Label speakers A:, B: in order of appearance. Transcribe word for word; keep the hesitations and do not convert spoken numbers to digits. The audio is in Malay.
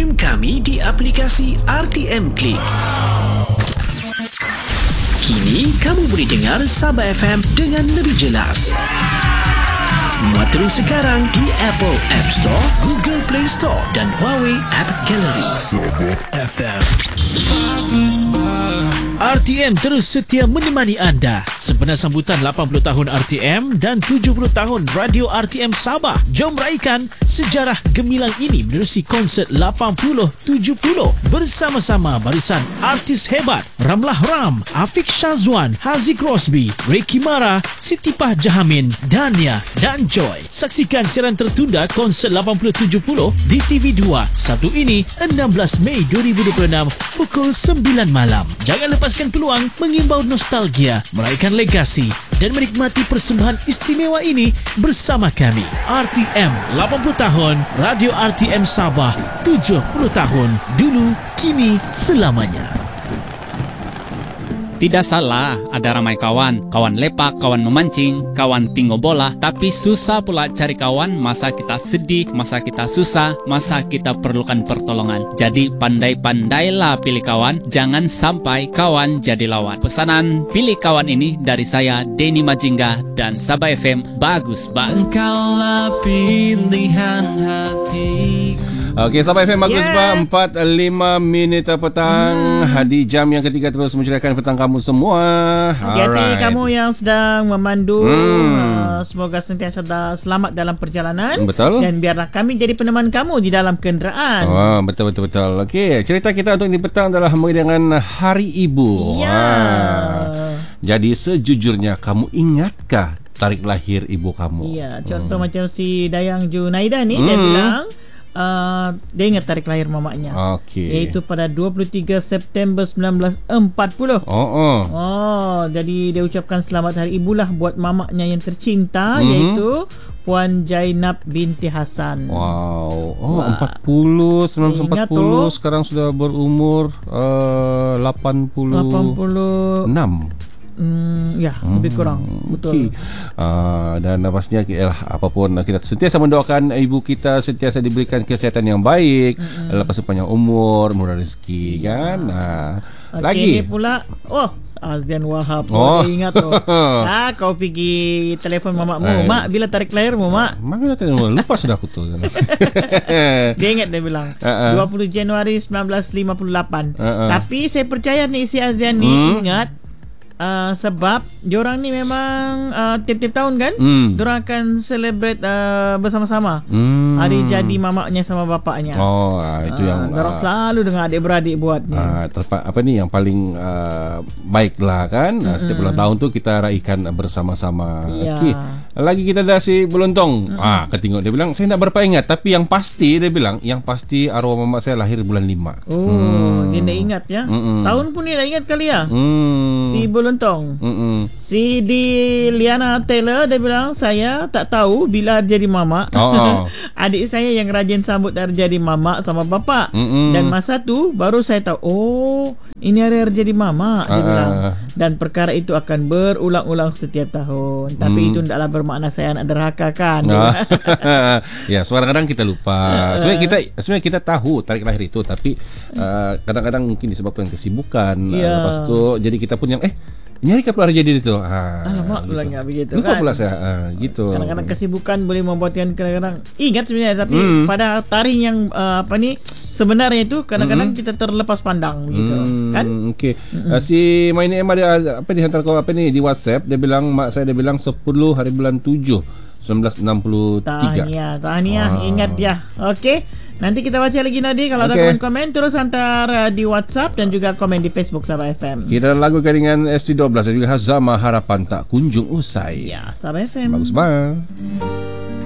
A: Stream kami di aplikasi R T M Click. Kini kamu boleh dengar Sabah F M dengan lebih jelas. Muat terus sekarang di Apple App Store, Google Play Store dan Huawei App Gallery. Sabah F M. R T M terus setia menemani anda. Sempena sambutan lapan puluh tahun R T M dan tujuh puluh tahun Radio R T M Sabah. Jom raikan sejarah gemilang ini menerusi konsert lapan puluh tujuh puluh bersama-sama barisan artis hebat Ramlah Ram, Afiq Shazwan, Haziq Rosby, Ricky Mara, Siti Pah Jahamin, Dania dan Joy. Saksikan siaran tertunda konsert lapan puluh tujuh puluh di T V dua Sabtu ini enam belas Mei dua ribu dua puluh enam pukul sembilan malam. Jangan lepaskan peluang mengimbau nostalgia, meraihkan legasi dan menikmati persembahan istimewa ini bersama kami. R T M lapan puluh tahun, Radio R T M Sabah tujuh puluh tahun, dulu, kini, selamanya.
B: Tidak salah ada ramai kawan, kawan lepak, kawan memancing, kawan tinggal bola, tapi susah pula cari kawan masa kita sedih, masa kita susah, masa kita perlukan pertolongan. Jadi pandai-pandailah pilih kawan, jangan sampai kawan jadi lawan. Pesanan pilih kawan ini dari saya, Denny Majingga dan Sabah F M, bagus banget.
C: Engkaulah pilihan hatiku.
D: Okey, Sabah F M bagus yeah. Pak. empat lima minit petang. Hmm. Di jam yang ketiga terus menceriakan petang kamu semua.
E: Hati kamu yang sedang memandu, hmm. uh, semoga sentiasa selamat dalam perjalanan.
D: Betul.
E: Dan biarlah kami jadi peneman kamu di dalam kenderaan.
D: Oh, betul betul betul. Okey, cerita kita untuk di petang adalah dengan Hari Ibu.
E: Ya.
D: Wah. Jadi sejujurnya kamu ingatkah tarikh lahir ibu kamu?
E: Iya, contoh hmm. macam si Dayang Junaida ni
D: hmm.
E: dia bilang Uh, dia ingat tarikh lahir mamaknya,
D: okay.
E: iaitu pada dua puluh tiga September sembilan belas empat puluh.
D: Oh, oh.
E: oh Jadi dia ucapkan selamat hari ibu lah buat mamaknya yang tercinta, mm-hmm. iaitu Puan Jainab binti Hasan.
D: Wow. Oh, Wah. empat puluh, sembilan belas empat puluh, sekarang sudah berumur uh, lapan puluh enam.
E: Hmm, ya, lebih kurang.
D: Hmm,
E: betul.
D: Okay. Uh, dan pastinya ialah apapun kita sentiasa mendoakan ibu kita sentiasa diberikan kesihatan yang baik, mm-hmm. lepas sepanjang umur, murah rezeki, ya. Kan? Nah,
E: okay,
D: lagi
E: ini pula, oh, Azdian Wahab.
D: Oh,
E: ingat tu. ah, kau pergi telefon mamakmu, eh. Mak, bila tarikh lahirmu, Mak?
D: Mak bila tarikh lahirmu? Lupa sudah aku tu.
E: Dia ingat, dia bilang
D: uh-uh.
E: dua puluh Januari sembilan belas lima puluh lapan.
D: Uh-uh.
E: Tapi saya percaya ni si Azdian ni hmm? ingat. Uh, sebab diorang ni memang uh, tiap-tiap tahun kan, mm. diorang akan celebrate uh, bersama-sama mm. hari jadi mamaknya sama bapaknya.
D: Oh, uh, itu uh, yang
E: diorang uh, selalu dengan adik-beradik buatnya.
D: Uh, terpa- apa ni yang paling uh, baik lah kan. Mm-hmm. Uh, setiap ulang tahun tu kita raikan bersama-sama. Yeah. Okay. Lagi kita dah si Belontong. Mm-hmm. Ah, ketengok dia bilang saya nak berapa ingat, tapi yang pasti dia bilang yang pasti arwah mamak saya lahir bulan lima.
E: Oh, hmm. dia nak ingat ya. Mm-hmm. Tahun pun dia nak ingat kali ya.
D: Mm.
E: Si Belontong.
D: Mm-mm.
E: Si di Liana Taylor dia bilang saya tak tahu bila jadi mamak.
D: Oh, oh.
E: Adik saya yang rajin sambut hari jadi mamak sama bapak.
D: Mm-mm.
E: Dan masa tu baru saya tahu, oh, ini hari hari jadi mamak, dia uh. bilang. Dan perkara itu akan berulang-ulang setiap tahun. Tapi mm. itu tidaklah bermakna saya nak derhakakan.
D: Oh. Ya, kadang-kadang kita lupa. Sebenarnya kita sebenarnya kita tahu tarikh lahir itu, tapi uh, kadang-kadang mungkin disebabkan kesibukan.
E: Yeah.
D: Uh, lepas tu jadi kita pun yang eh nyari ke pula jadi itu. Ha,
E: alamak, pula
D: gitu.
E: enggak begitu
D: lupa
E: kan.
D: Lupa pula saya. Ha, gitu.
E: Kadang-kadang kesibukan boleh membuatkan kadang-kadang ingat sebenarnya, tapi hmm. pada tarikh yang uh, apa ni sebenarnya itu kadang-kadang hmm. kita terlepas pandang gitu, hmm. kan? Okey. Hmm.
D: Uh, si Maini Emma dia apa dihantar kau apa ni di WhatsApp, dia bilang mak saya dia bilang sepuluh hari bulan tujuh seribu sembilan ratus enam puluh tiga.
E: Tahniah, tahniah, ah. ingat dia. Okey. Nanti kita baca lagi Nadi. Kalau okay. ada komen-komen terus hantar uh, di WhatsApp dan juga komen di Facebook Sabah F M.
D: Kita lagu dengan S T dua belas dan juga Hazama Harapan Tak Kunjung Usai.
E: Ya, Sabah F M.
D: Bagus banget.